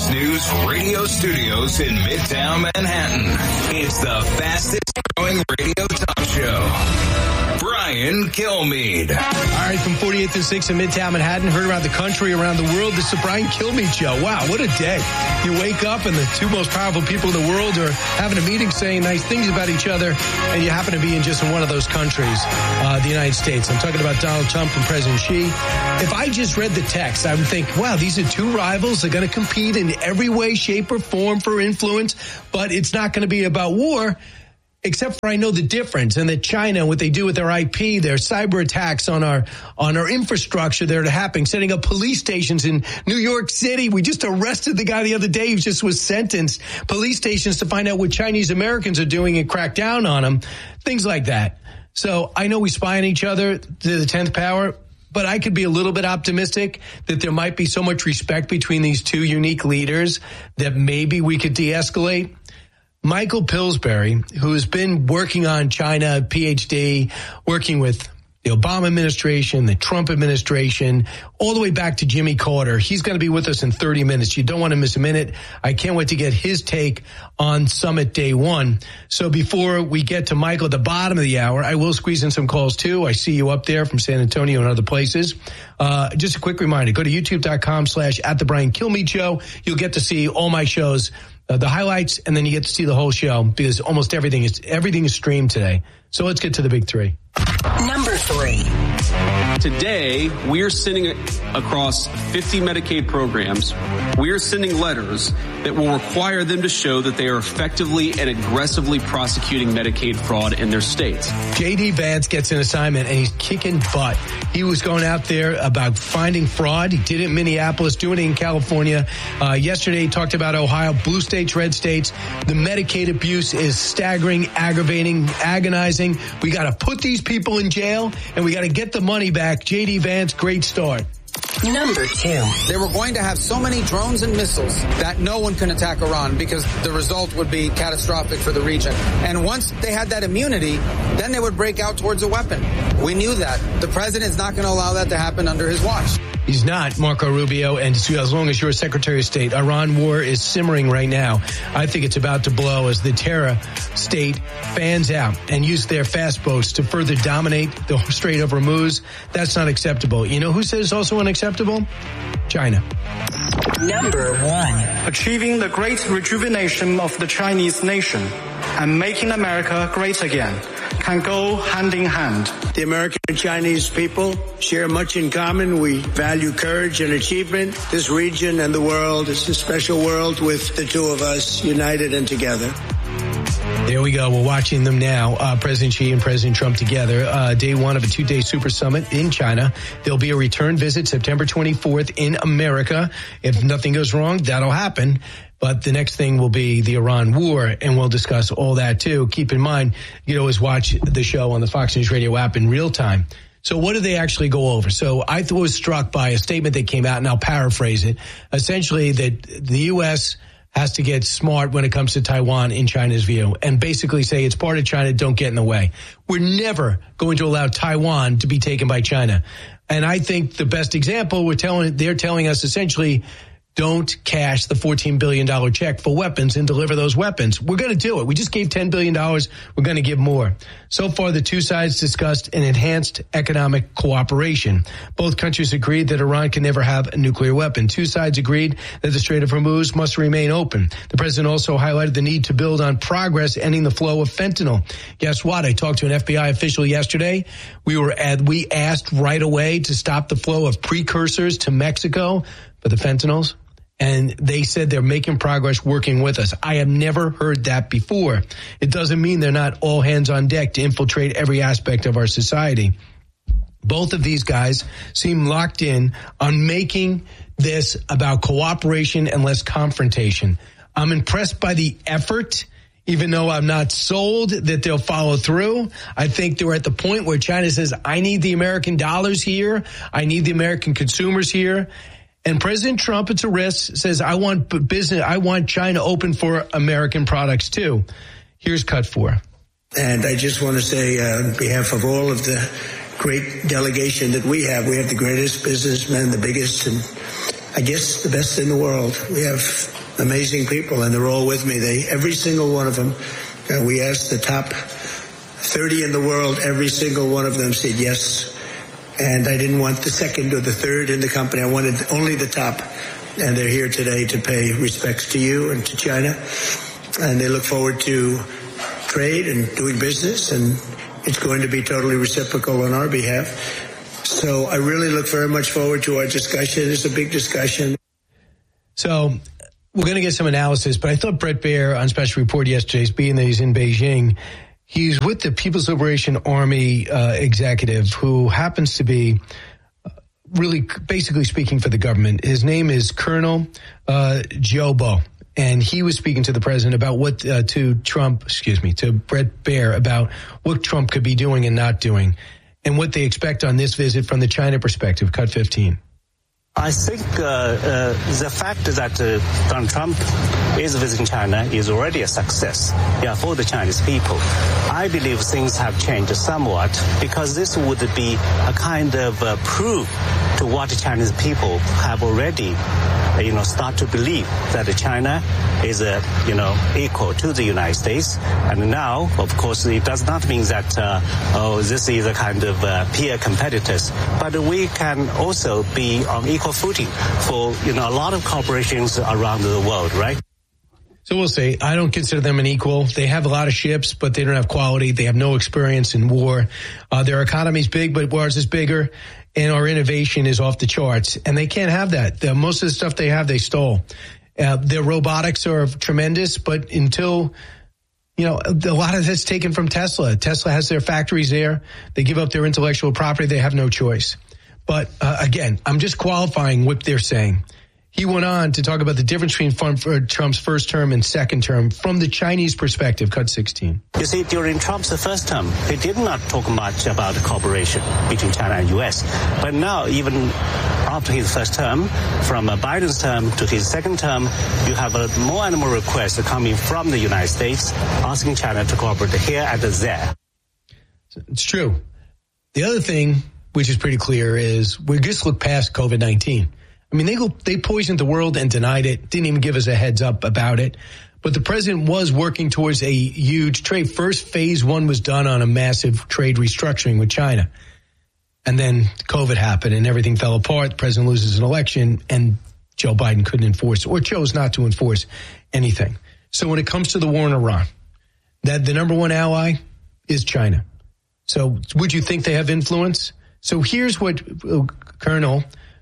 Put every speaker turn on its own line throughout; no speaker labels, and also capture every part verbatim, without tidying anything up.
Fox News radio studios in Midtown Manhattan. It's the fastest growing radio talk show. Brian Kilmeade.
All right, from forty-eighth and sixth in Midtown Manhattan, heard around the country, around the world, this is the Brian Kilmeade Show. Wow, what a day. You wake up and the two most powerful people in the world are having a meeting saying nice things about each other, and you happen to be in just one of those countries, uh, the United States. I'm talking about Donald Trump and President Xi. If I just read the text, I would think, wow, these are two rivals. They're going to compete in every way, shape, or form for influence, but it's not going to be about war. Except for I know the difference, and that China, what they do with their I P, their cyber attacks on our on our infrastructure that are happening, setting up police stations in New York City. We just arrested the guy the other day who just was sentenced. Police stations to find out what Chinese Americans are doing and crack down on them. Things like that. So I know we spy on each other to the tenth power, but I could be a little bit optimistic that there might be so much respect between these two unique leaders that maybe we could de-escalate. Michael Pillsbury, who has been working on China, P H D, working with the Obama administration, the Trump administration, all the way back to Jimmy Carter. He's going to be with us in thirty minutes. You don't want to miss a minute. I can't wait to get his take on Summit Day One. So before we get to Michael at the bottom of the hour, I will squeeze in some calls too. I see you up there from San Antonio and other places. Uh, just a quick reminder, go to youtube.com slash at the Brian Kilmeade Show. You'll get to see all my shows. Uh, the highlights, and then you get to see the whole show because almost everything is everything is streamed today. So let's get to the big three.
Number three.
Today, we are sending across fifty Medicaid programs. We are sending letters that will require them to show that they are effectively and aggressively prosecuting Medicaid fraud in their states.
J D Vance gets an assignment, and he's kicking butt. He was going out there about finding fraud. He did it in Minneapolis, doing it in California. Uh, yesterday, he talked about Ohio, blue states, red states. The Medicaid abuse is staggering, aggravating, agonizing. We got to put these people in jail, and we got to get the money back. J D Vance, great start.
Number two.
They were going to have so many drones and missiles that no one can attack Iran because the result would be catastrophic for the region. And once they had that immunity, then they would break out towards a weapon. We knew that. The president is not going to allow that to happen under his watch.
He's not, Marco Rubio, and as long as you're Secretary of State, Iran war is simmering right now. I think it's about to blow as the terror state fans out and use their fast boats to further dominate the Strait of Hormuz. That's not acceptable. You know who says it's also unacceptable? China.
Number one.
Achieving the great rejuvenation of the Chinese nation and making America great again can go hand in hand.
The American and Chinese people share much in common. We value courage and achievement. This region and the world is a special world with the two of us united and together.
There we go. We're watching them now, uh, President Xi and President Trump together. Uh, day one of a two-day super summit in China. There'll be a return visit September twenty-fourth in America. If nothing goes wrong, that'll happen. But the next thing will be the Iran war, and we'll discuss all that too. Keep in mind, you can always watch the show on the Fox News Radio app in real time. So what did they actually go over? So I was struck by a statement that came out, and I'll paraphrase it. Essentially that the U S has to get smart when it comes to Taiwan in China's view and basically say it's part of China, don't get in the way. We're never going to allow Taiwan to be taken by China. And I think the best example, we're telling, they're telling us essentially, don't cash the fourteen billion dollars check for weapons and deliver those weapons. We're going to do it. We just gave ten billion dollars. We're going to give more. So far, the two sides discussed an enhanced economic cooperation. Both countries agreed that Iran can never have a nuclear weapon. Two sides agreed that the Strait of Hormuz must remain open. The president also highlighted the need to build on progress ending the flow of fentanyl. Guess what? I talked to an F B I official yesterday. We were at, we asked right away to stop the flow of precursors to Mexico for the fentanyls. And they said they're making progress working with us. I have never heard that before. It doesn't mean they're not all hands on deck to infiltrate every aspect of our society. Both of these guys seem locked in on making this about cooperation and less confrontation. I'm impressed by the effort, even though I'm not sold that they'll follow through. I think they're at the point where China says, I need the American dollars here. I need the American consumers here. And President Trump, it's a risk, says, I want business, I want China open for American products too. Here's cut four.
And I just want to say uh, on behalf of all of the great delegation that we have, we have the greatest businessmen, the biggest, and I guess, the best in the world. We have amazing people, and they're all with me. They, every single one of them, uh, we asked the top thirty in the world, every single one of them said yes. And I didn't want the second or the third in the company. I wanted only the top. And they're here today to pay respects to you and to China. And they look forward to trade and doing business, and it's going to be totally reciprocal on our behalf. So I really look very much forward to our discussion. It's a big discussion.
So we're going to get some analysis, but I thought Bret Baier on Special Report yesterday, being that he's in Beijing, he's with the People's Liberation Army uh, executive who happens to be really basically speaking for the government. His name is Colonel uh, Joe Bo. And he was speaking to the president about what, uh, to Trump, excuse me, to Bret Baier about what Trump could be doing and not doing and what they expect on this visit from the China perspective. Cut fifteen.
I think uh, uh, the fact that uh, Donald Trump is visiting China is already a success, yeah, for the Chinese people. I believe things have changed somewhat because this would be a kind of uh, proof to what the Chinese people have already, uh, you know, start to believe that China is, uh, you know, equal to the United States. And now, of course, it does not mean that, uh, oh, this is a kind of uh, peer competitors, but we can also be on equal footing for, you know, a lot of corporations around the world, right?
So we'll see. I don't consider them an equal. They have a lot of ships, but they don't have quality. They have no experience in war. Uh, their economy's big, but ours is bigger, and our innovation is off the charts. And they can't have that. The, most of the stuff they have, they stole. Uh, their robotics are tremendous, but until, you know, a lot of that's taken from Tesla. Tesla has their factories there. They give up their intellectual property. They have no choice. But uh, again, I'm just qualifying what they're saying. He went on to talk about the difference between Trump's first term and second term from the Chinese perspective. Cut sixteen.
You see, during Trump's first term, he did not talk much about cooperation between China and U S. But now, even after his first term, from Biden's term to his second term, you have a more and more requests coming from the United States asking China to cooperate here and there.
It's true. The other thing, which is pretty clear, is we just look past COVID nineteen. I mean, they go, they poisoned the world and denied it, didn't even give us a heads up about it. But the president was working towards a huge trade. First phase one was done on a massive trade restructuring with China. And then COVID happened and everything fell apart. The president loses an election and Joe Biden couldn't enforce or chose not to enforce anything. So when it comes to the war in Iran, that the number one ally is China. So would you think they have influence? So here's what uh, Colonel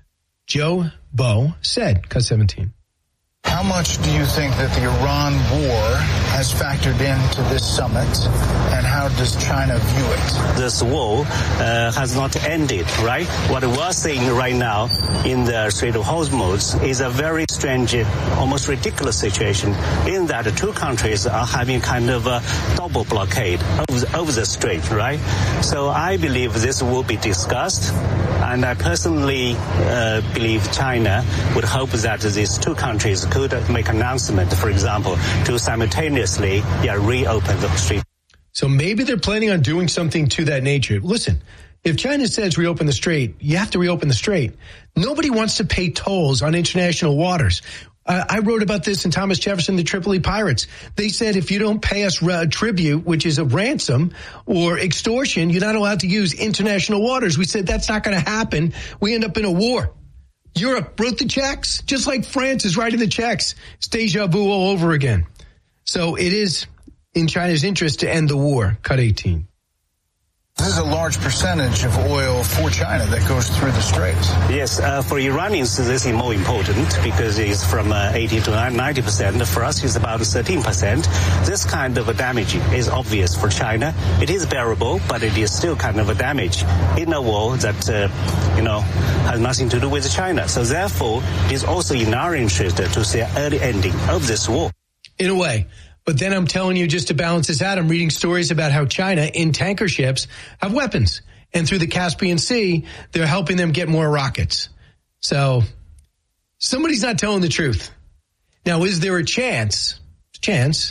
Joe Bo said. Cut seventeen.
How much do you think that the Iran war has factored into this summit, and how does China view it?
This war uh, has not ended, right? What we're seeing right now in the Strait of Hormuz is a very strange, almost ridiculous situation in that the two countries are having kind of a double blockade over the, over the strait, right? So I believe this will be discussed, and I personally uh, believe China would hope that these two countries could make an announcement, for example, to simultaneously yeah, reopen the street.
So maybe they're planning on doing something to that nature. Listen, if China says reopen the strait, you have to reopen the strait. Nobody wants to pay tolls on international waters. Uh, I wrote about this in Thomas Jefferson, the Tripoli Pirates. They said if you don't pay us a tribute, which is a ransom or extortion, you're not allowed to use international waters. We said that's not going to happen. We end up in a war. Europe wrote the checks, just like France is writing the checks. It's deja vu all over again. So it is in China's interest to end the war. Cut eighteen.
This is a large percentage of oil for China that goes through the straits.
Yes, uh, for Iranians, this is more important because it's from uh, eighty to ninety percent. For us, it's about thirteen percent. This kind of a damage is obvious for China. It is bearable, but it is still kind of a damage in a war that, uh, you know, has nothing to do with China. So therefore, it is also in our interest to see an early ending of this war.
In a way. But then I'm telling you, just to balance this out, I'm reading stories about how China in tanker ships have weapons. And through the Caspian Sea, they're helping them get more rockets. So somebody's not telling the truth. Now, is there a chance, chance,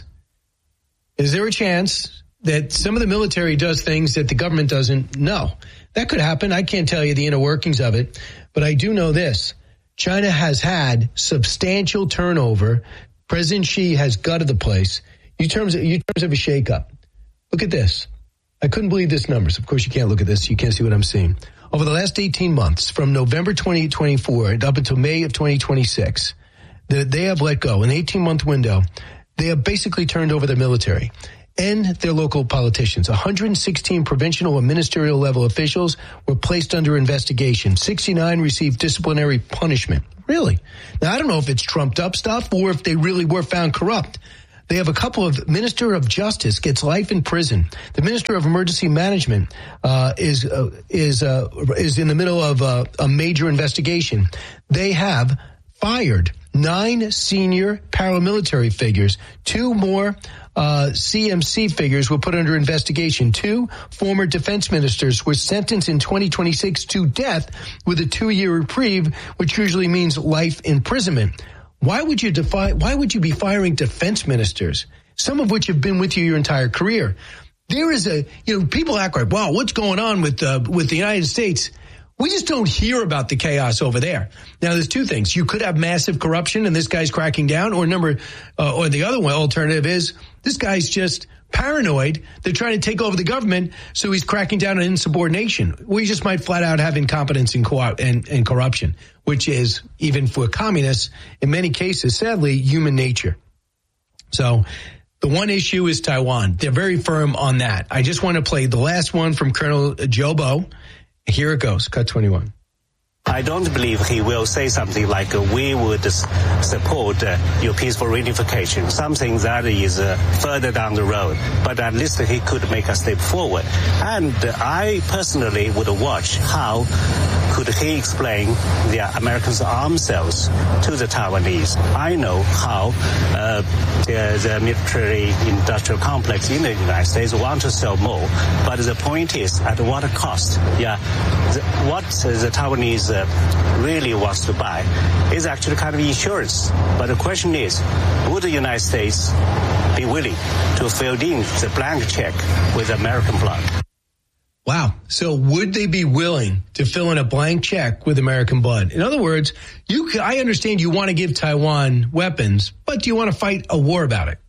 is there a chance that some of the military does things that the government doesn't know? That could happen. I can't tell you the inner workings of it, but I do know this. China has had substantial turnover. President Xi has gutted the place. You terms, you terms of a shakeup. Look at this. I couldn't believe this numbers. Of course, you can't look at this. You can't see what I'm seeing. Over the last eighteen months, from November twenty twenty-four up until May of twenty twenty-six, the, they have let go, an eighteen-month window. They have basically turned over their military and their local politicians. one hundred sixteen provincial and ministerial level officials were placed under investigation. sixty-nine received disciplinary punishment. Really? Now, I don't know if it's trumped up stuff or if they really were found corrupt. They have a couple of Minister of Justice gets life in prison. The Minister of Emergency Management uh, is uh, is uh, is in the middle of uh, a major investigation. They have fired nine senior paramilitary figures. Two more uh, C M C figures were put under investigation. Two former defense ministers were sentenced in twenty twenty-six to death with a two-year reprieve, which usually means life imprisonment. Why would you defy, why would you be firing defense ministers, some of which have been with you your entire career? There is a, you know, people act like, wow, what's going on with, uh, with the United States? We just don't hear about the chaos over there. Now, there's two things. You could have massive corruption and this guy's cracking down, or number, uh, or the other one alternative is this guy's just paranoid. They're trying to take over the government, so he's cracking down on insubordination. We just might flat out have incompetence and, co- and, and corruption, which is, even for communists, in many cases, sadly, human nature. So the one issue is Taiwan. They're very firm on that. I just want to play the last one from Colonel Jobo. Here it goes. Cut twenty-one.
I don't believe he will say something like uh, we would s- support uh, your peaceful reunification, something that is uh, further down the road. But at least he could make a step forward. And uh, I personally would watch how could he explain the Americans' arms sales to the Taiwanese. I know how uh, the, the military-industrial complex in the United States want to sell more. But the point is, at what cost? Yeah, the, what the Taiwanese Uh, really wants to buy is actually kind of insurance. But the question is, would the United States be willing to fill in the blank check with American blood?
Wow. So would they be willing to fill in a blank check with American blood? In other words, you, I understand you want to give Taiwan weapons, but do you want to fight a war about it?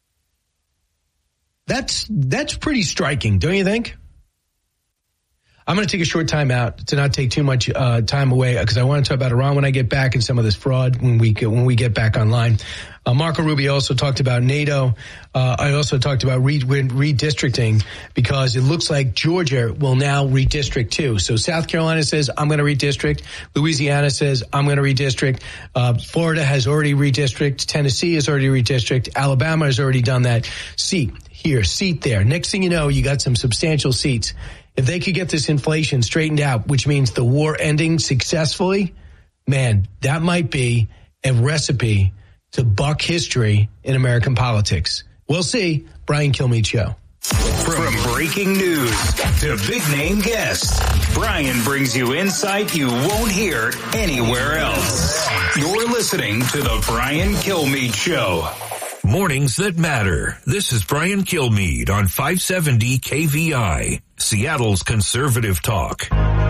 That's, that's pretty striking, don't you think? I'm going to take a short time out to not take too much uh, time away because I want to talk about Iran when I get back and some of this fraud when we get, when we get back online. Uh, Marco Rubio also talked about NATO. Uh, I also talked about re- redistricting because it looks like Georgia will now redistrict too. So South Carolina says, I'm going to redistrict. Louisiana says, I'm going to redistrict. Uh, Florida has already redistricted. Tennessee has already redistricted. Alabama has already done that. Seat here, seat there. Next thing you know, you got some substantial seats. If they could get this inflation straightened out, which means the war ending successfully, man, that might be a recipe to buck history in American politics. We'll see. Brian Kilmeade Show.
From breaking news to big name guests, Brian brings you insight you won't hear anywhere else. You're listening to the Brian Kilmeade Show.
Mornings that matter. This is Brian Kilmeade on five seventy K V I, Seattle's conservative talk.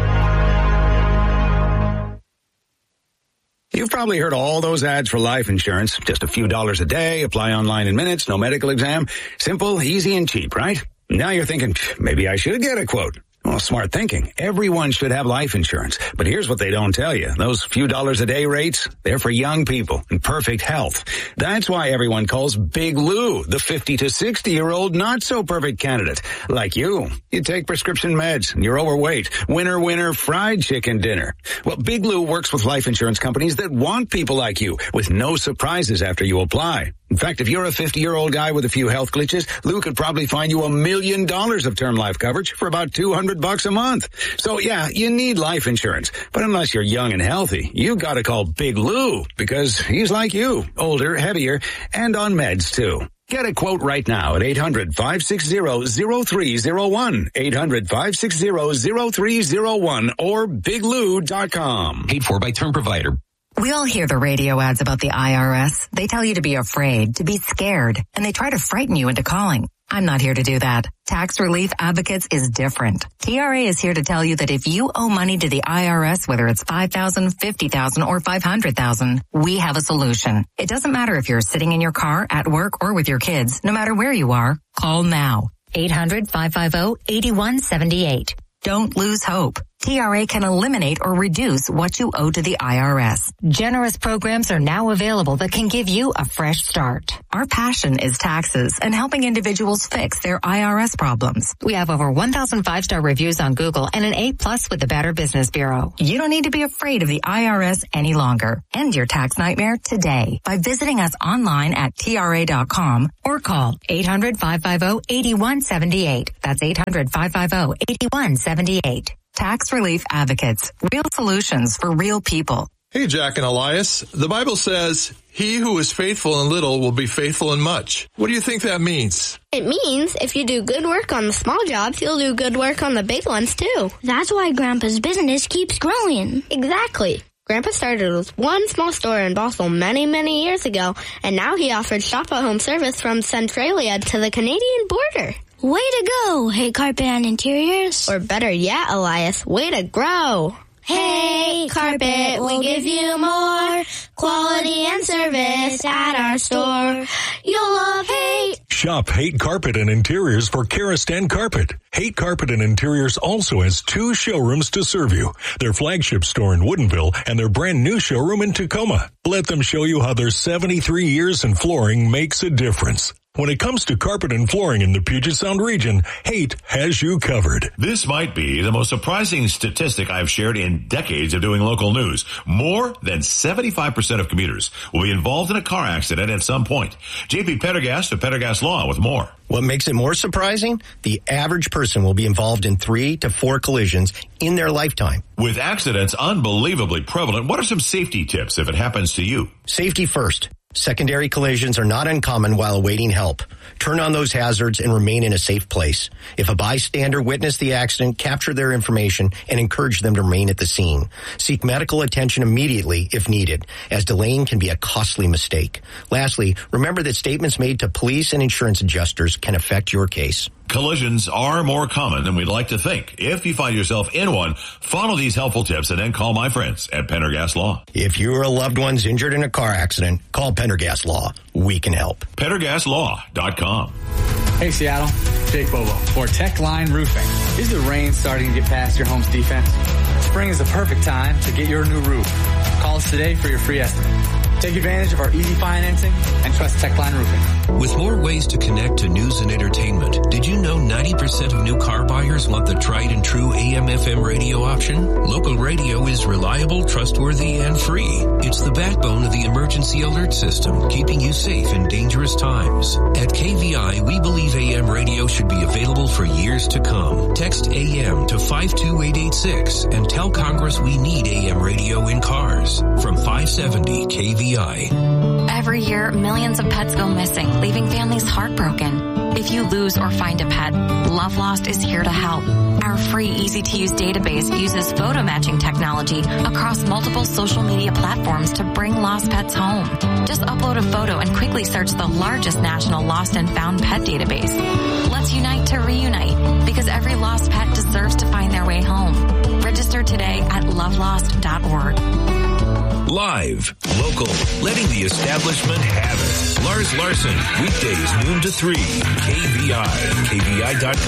You've probably heard all those ads for life insurance. Just a few dollars a day, apply online in minutes, no medical exam. Simple, easy, and cheap, right? Now you're thinking, maybe I should get a quote. Well, smart thinking. Everyone should have life insurance. But here's what they don't tell you. Those few dollars a day rates, they're for young people in perfect health. That's why everyone calls Big Lou the fifty to sixty year old not so perfect candidate. Like you. You take prescription meds and you're overweight. Winner, winner, fried chicken dinner. Well, Big Lou works with life insurance companies that want people like you with no surprises after you apply. In fact, if you're a fifty-year-old guy with a few health glitches, Lou could probably find you a million dollars of term life coverage for about two hundred bucks a month. So yeah, you need life insurance. But unless you're young and healthy, you gotta call Big Lou because he's like you, older, heavier, and on meds too. Get a quote right now at eight hundred, five six zero, zero three zero one, eight hundred, five six zero, zero three zero one, or big lou dot com.
Paid for by Term Provider.
We all hear the radio ads about the I R S. They tell you to be afraid, to be scared, and they try to frighten you into calling.
I'm not here to do that. Tax Relief Advocates is different. T R A is here to tell you that if you owe money to the I R S, whether it's five thousand dollars, fifty thousand dollars, or five hundred thousand dollars, we have a solution. It doesn't matter if you're sitting in your car, at work, or with your kids. No matter where you are, call now. eight hundred, five five zero, eight one seven eight. Don't lose hope. T R A can eliminate or reduce what you owe to the I R S. Generous programs are now available that can give you a fresh start. Our passion is taxes and helping individuals fix their I R S problems. We have over one thousand five-star reviews on Google and an A plus with the Better Business Bureau. You don't need to be afraid of the I R S any longer. End your tax nightmare today by visiting us online at T R A dot com or call eight hundred, five five zero, eight one seven eight. That's eight hundred, five five zero, eight one seven eight. Tax Relief Advocates. Real solutions for real people.
Hey, Jack and Elias. The Bible says, he who is faithful in little will be faithful in much. What do you think that means?
It means if you do good work on the small jobs, you'll do good work on the big ones, too. That's why Grandpa's business keeps growing. Exactly. Grandpa started with one small store in Bothell many, many years ago, and now he offers shop-at-home service from Centralia to the Canadian border. Way to go, Hey Carpet and Interiors. Or better yet, Elias, way to grow. Hey Carpet, we give you more quality and service at our store. You'll love Haight.
Shop Haight Carpet and Interiors for Karastan Carpet. Haight Carpet and Interiors also has two showrooms to serve you. Their flagship store in Woodinville and their brand new showroom in Tacoma. Let them show you how their seventy-three years in flooring makes a difference. When it comes to carpet and flooring in the Puget Sound region, Haight has you covered.
This might be the most surprising statistic I've shared in decades of doing local news. More than seventy-five percent of commuters will be involved in a car accident at some point. J P Pendergast of Pendergast Law with more.
What makes it more surprising? The average person will be involved in three to four collisions in their lifetime.
With accidents unbelievably prevalent, what are some safety tips if it happens to you?
Safety first. Secondary collisions are not uncommon while awaiting help. Turn on those hazards and remain in a safe place. If a bystander witnessed the accident, capture their information and encourage them to remain at the scene. Seek medical attention immediately if needed, as delaying can be a costly mistake. Lastly, remember that statements made to police and insurance adjusters can affect your case.
Collisions are more common than we'd like to think. If you find yourself in one, follow these helpful tips and then call my friends at Pendergast Law.
If you or a loved one's injured in a car accident, call Pendergast Law. We can help.
Pendergast Law dot com.
Hey Seattle, Jake Bobo for Techline Roofing. Is the rain starting to get past your home's defense? Spring is the perfect time to get your new roof. Call us today for your free estimate. Take advantage of our easy financing and trust Techline Roofing.
With more ways to connect to news and entertainment, did you know ninety percent of new car buyers want the tried and true A M F M radio option? Local radio is reliable, trustworthy, and free. It's the backbone of the emergency alert system, keeping you safe in dangerous times. At K V I, we believe A M radio should be available for years to come. Text A M to five two eight eight six and tell Congress we need A M radio in cars. From five seventy K V I.
Every year, millions of pets go missing, leaving families heartbroken. If you lose or find a pet, Love Lost is here to help. Our free, easy-to-use database uses photo matching technology across multiple social media platforms to bring lost pets home. Just upload a photo and quickly search the largest national lost and found pet database. Let's unite to reunite, because every lost pet deserves to find their way home. Register today at love lost dot org.
Live, local, letting the establishment have it. Lars Larson, weekdays noon to three. K V I, K V I dot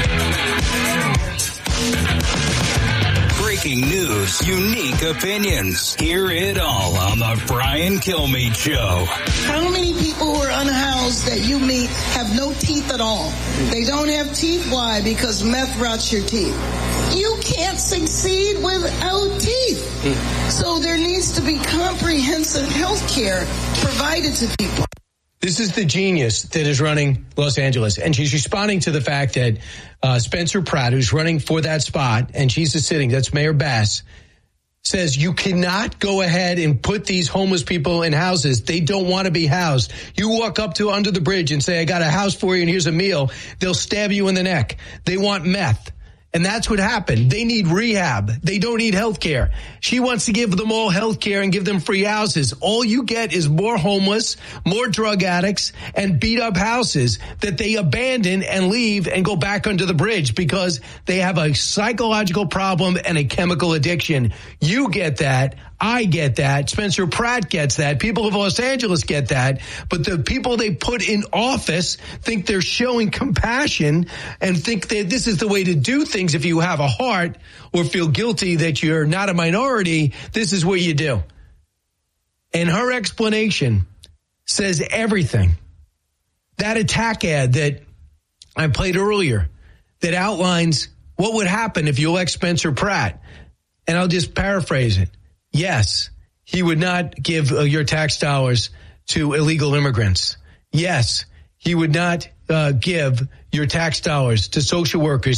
com.
Breaking news, unique opinions. Hear it all on the Brian Kilmeade Show.
How many people who are unhoused that you meet have no teeth at all? They don't have teeth. Why? Because meth rots your teeth. You can't succeed without teeth. So there needs to be comprehensive health care provided to people.
This is the genius that is running Los Angeles, and she's responding to the fact that uh, Spencer Pratt, who's running for that spot, and she's the sitting, that's Mayor Bass, says you cannot go ahead and put these homeless people in houses. They don't want to be housed. You walk up to under the bridge and say, I got a house for you and here's a meal. They'll stab you in the neck. They want meth. And that's what happened. They need rehab. They don't need health care. She wants to give them all health care and give them free houses. All you get is more homeless, more drug addicts, and beat up houses that they abandon and leave and go back under the bridge because they have a psychological problem and a chemical addiction. You get that. I get that. Spencer Pratt gets that. People of Los Angeles get that. But the people they put in office think they're showing compassion and think that this is the way to do things. If you have a heart or feel guilty that you're not a minority, this is what you do. And her explanation says everything. That attack ad that I played earlier that outlines what would happen if you elect Spencer Pratt. And I'll just paraphrase it. Yes, he would not give uh, your tax dollars to illegal immigrants. Yes, he would not uh, give your tax dollars to social workers